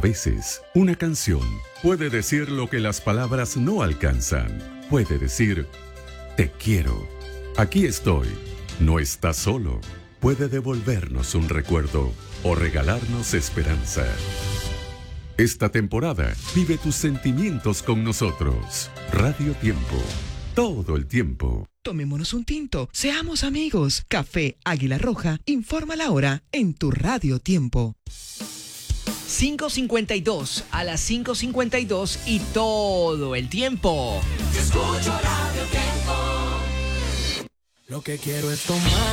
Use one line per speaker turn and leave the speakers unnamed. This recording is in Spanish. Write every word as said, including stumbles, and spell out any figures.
veces, una canción puede decir lo que las palabras no alcanzan. Puede decir, te quiero. Aquí estoy. No estás solo. Puede devolvernos un recuerdo o regalarnos esperanza. Esta temporada, vive tus sentimientos con nosotros. Radio Tiempo. Todo el tiempo.
Tomémonos un tinto, seamos amigos. Café Águila Roja informa la hora en tu Radio Tiempo.
cinco cincuenta y dos, a las cinco cincuenta y dos y todo el tiempo.
Yo escucho Radio Tiempo. Lo que quiero es tomar.